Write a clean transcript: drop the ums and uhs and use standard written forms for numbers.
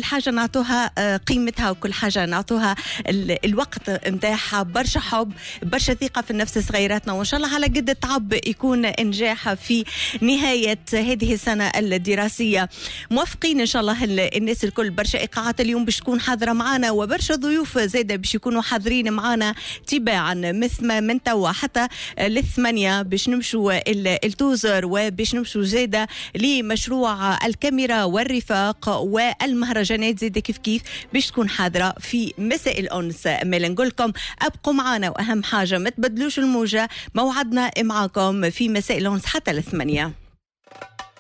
حاجة نعطوها قيمتها، وكل حاجة نعطوها الوقت متاعها. برشا حب، برشا ثقة في النفس صغيراتنا، وإن شاء الله على قد التعب يكون إنجاح في نهاية هذه السنة الدراسية. موافقين إن شاء الله الناس الكل. برشا إيقاعات اليوم باش تكون حاضرة معنا، وبرشا ضيوف زايدة باش يكونوا حاضرين معنا تباعا من توا حتى للثمانية باش نمشوا التوزر، وباش نمشوا زايدة لمشروع الكاميرا والرفاق والمهرجانات زايدة كيف باش تكون حاضرة في مساء الأنس. أما نقول لكم أبقوا معنا، وأهم حاجة ما تبدلوش الموجة. موعدنا معكم في مساء الأنس حتى 8.